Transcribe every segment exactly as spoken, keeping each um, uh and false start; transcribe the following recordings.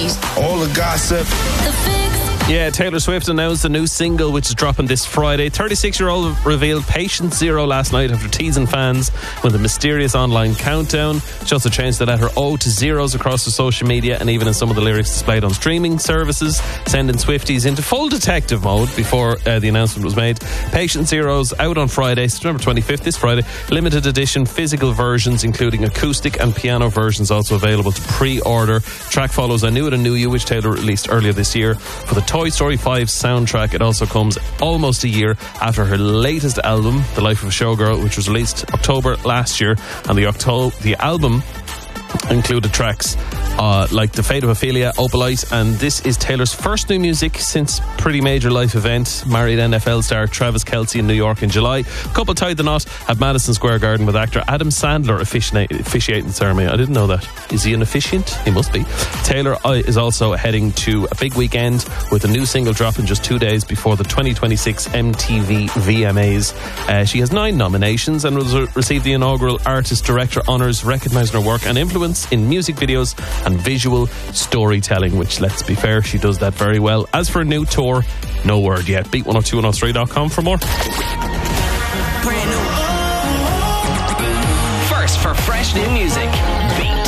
All the gossip. The Fix. Yeah, Taylor Swift announced a new single which is dropping this Friday. thirty-six-year-old revealed Patient Zero last night after teasing fans with a mysterious online countdown. She also changed the letter O to zeros across her social media and even in some of the lyrics displayed on streaming services, sending Swifties into full detective mode before uh, the announcement was made. Patient Zero's out on Friday, September twenty-fifth, this Friday. Limited edition physical versions, including acoustic and piano versions, also available to pre-order. Track follows I Knew It and Knew You, which Taylor released earlier this year. For the Toy Story five soundtrack, it also comes almost a year after her latest album, The Life of a Showgirl, which was released October last year. And the October, the album included tracks uh, like The Fate of Ophelia, Opalite, and this is Taylor's first new music since pretty major life event. Married N F L star Travis Kelce in New York in July. Couple tied the knot at Madison Square Garden with actor Adam Sandler officiating the ceremony. I didn't know that. Is he an officiant? He must be. Taylor is also heading to a big weekend with a new single dropping just two days before the twenty twenty-six M T V V M As. Uh, she has nine nominations and will receive the inaugural Artist Director Honours, recognising her work and influence in music videos and visual storytelling, which, let's be fair, she does that very well. As for a new tour, no word yet. Beat one oh two one oh three dot com for more. Brand new. First for fresh new music. Beat.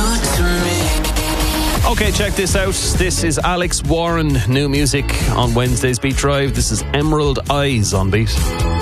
Okay, check this out. This is Alex Warren, new music on Wednesday's Beat Drive. This is Emerald Eyes on Beat.